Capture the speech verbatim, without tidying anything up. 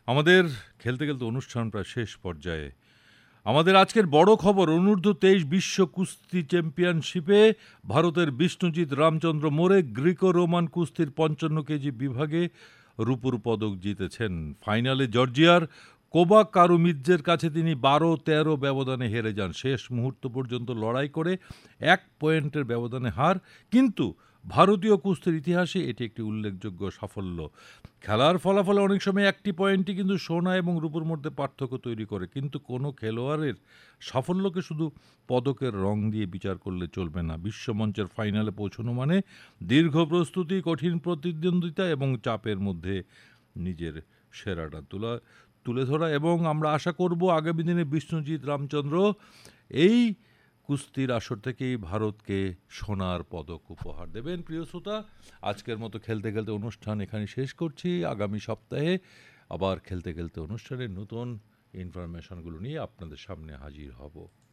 আমাদের খেলতে খেলতে অনুষ্ঠান প্রায় শেষ পর্যায়ে। আমাদের আজকের বড় খবর, অনূর্ধ্ব তেইশ বিশ্ব কুস্তি চ্যাম্পিয়নশিপে ভারতের বিষ্ণুজিৎ রামচন্দ্র মোরে গ্রিকো রোমান কুস্তির পঞ্চান্ন কেজি বিভাগে রূপোর পদক জিতেছেন। ফাইনালে জর্জিয়ার কোবা কারুমিৎজের কাছে তিনি বারো তেরো ব্যবধানে হেরে যান। শেষ মুহূর্ত পর্যন্ত লড়াই করে এক পয়েন্টের ব্যবধানে হার, কিন্তু ভারতীয় কুস্তির ইতিহাসে এটি একটি উল্লেখযোগ্য সাফল্য। খেলার ফলাফলে অনেক সময় একটি পয়েন্টই কিন্তু সোনা এবং রূপোর মধ্যে পার্থক্য তৈরি করে, কিন্তু কোনো খেলোয়াড়ের সাফল্যকে শুধু পদকের রং দিয়ে বিচার করলে চলবে না। বিশ্বমঞ্চের ফাইনালে পৌঁছানো মানে দীর্ঘ প্রস্তুতি, কঠিন প্রতিদ্বন্দ্বিতা এবং চাপের মধ্যে নিজের সেরাটা তোলা তুলে ধরা, এবং আমরা আশা করব আগামী দিনে বিষ্ণুজিৎ রামচন্দ্র এই কুস্তির আসর থেকেই ভারতকে সোনার পদক উপহার দেবেন। প্রিয় শ্রোতা, আজকের মতো খেলতে খেলতে অনুষ্ঠান এখানে শেষ করছি। আগামী সপ্তাহে আবার খেলতে খেলতে অনুষ্ঠানের নতুন ইনফরমেশনগুলো নিয়ে আপনাদের সামনে হাজির হব।